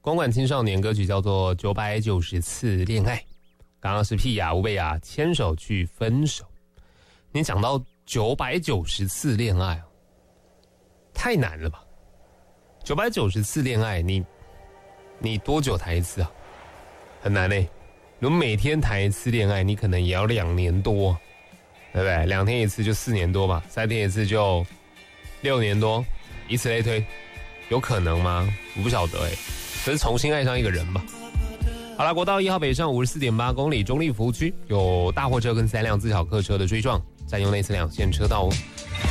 公馆青少年歌曲叫做《990次恋爱》，刚刚是屁雅吴贝雅牵手去分手。你讲到990次恋爱，太难了吧？990次恋爱，你多久谈一次啊？很难欸。如果每天谈一次恋爱，你可能也要2年多，对不对？2天一次就4年多吧，3天一次就6年多，以此类推，有可能吗？我不晓得欸。可是重新爱上一个人吧。好了，国道1号北上54.8公里，中立服务区有大货车跟3辆自小客车的追撞，占用内侧2线车道哦。